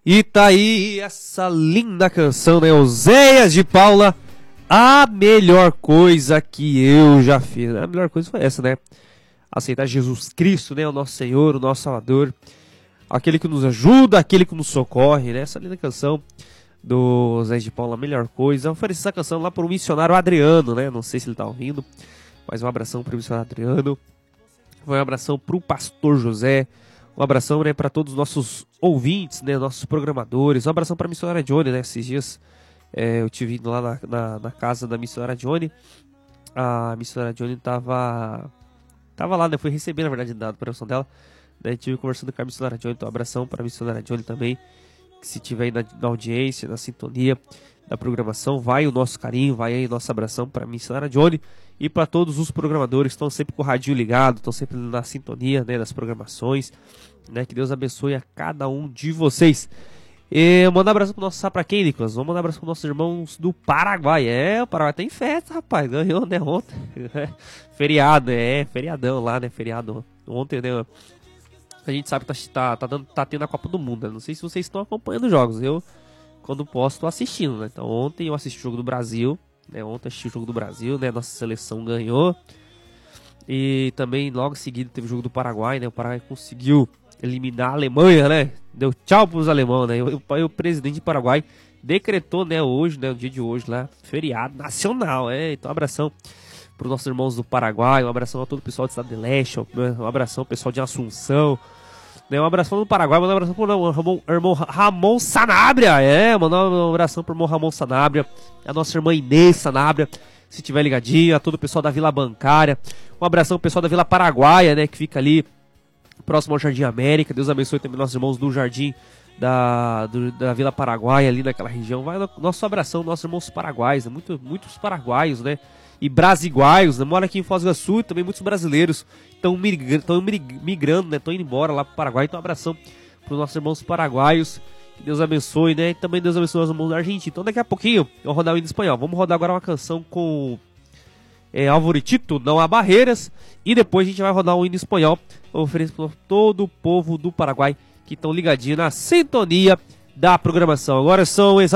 E tá aí essa linda canção, né? Oséias de Paula, a melhor coisa que eu já fiz. A melhor coisa foi essa, né? Aceitar Jesus Cristo, né? O nosso Senhor, o nosso Salvador. Aquele que nos ajuda, aquele que nos socorre, né? Essa linda canção do Oséias de Paula, a melhor coisa. Eu ofereci essa canção lá para o missionário Adriano, né? Não sei se ele tá ouvindo, mas um abração para o missionário Adriano. Foi um abração para o pastor José. Um abração, né, para todos os nossos ouvintes, né, nossos programadores. Um abração para a missionária Johnny, né? Esses dias eu tive indo lá na casa da missionária Johnny. A missionária Johnny tava lá, né? Fui receber, na verdade, da operação dela. Né, tive conversando com a missionária Johnny. Então, um abração para a missionária Johnny também. Que se tiver aí na audiência, na sintonia da programação, vai o nosso carinho, vai aí nosso abração para a missionária Johnny. E para todos os programadores que estão sempre com o radinho ligado, estão sempre na sintonia, né, das programações, né, que Deus abençoe a cada um de vocês. E mandar um abraço pro nosso Sapra quem, Nicolas? Vamos mandar um abraço para nossos irmãos do Paraguai. O Paraguai tem festa, rapaz, ganhou, né, ontem. Feriado, feriadão lá, né, feriado ontem, né. A gente sabe que tá tendo a Copa do Mundo, né? Não sei se vocês estão acompanhando os jogos. Eu, quando posso, tô assistindo, né? Então ontem eu assisti o jogo do Brasil, né? Ontem assisti o jogo do Brasil, né? Nossa seleção ganhou. E também logo em seguida teve o jogo do Paraguai, né? O Paraguai conseguiu eliminar a Alemanha, né? Deu tchau pros alemãos, né? O presidente do Paraguai decretou, né, hoje, né, o dia de hoje lá, feriado nacional, Então um abração para os nossos irmãos do Paraguai, um abração a todo o pessoal do Estado de Leste, um abração ao pessoal de Assunção, né, um abração do Paraguai, mandar um abração para o irmão Ramon Sanabria, mandar um abração para o irmão Ramon Sanabria, a nossa irmã Inês Sanabria, se tiver ligadinho, a todo o pessoal da Vila Bancária, um abração ao pessoal da Vila Paraguaia, né, que fica ali próximo ao Jardim América. Deus abençoe também nossos irmãos do Jardim da Vila Paraguaia, ali naquela região. Vai nosso abração, nossos irmãos paraguaios, né? Muitos paraguaios, né? E brasiguaios, né? Mora aqui em Foz do Iguaçu e também muitos brasileiros estão migrando, né? Estão indo embora lá para o Paraguai. Então um abração para os nossos irmãos paraguaios. Que Deus abençoe, né? E também Deus abençoe os irmãos da Argentina. Então daqui a pouquinho eu vou rodar o hino espanhol. Vamos rodar agora uma canção com Álvaro e Tito, Não Há Barreiras. E depois a gente vai rodar um hino espanhol. Eu ofereço para todo o povo do Paraguai que estão ligadinhos na sintonia da programação. Agora são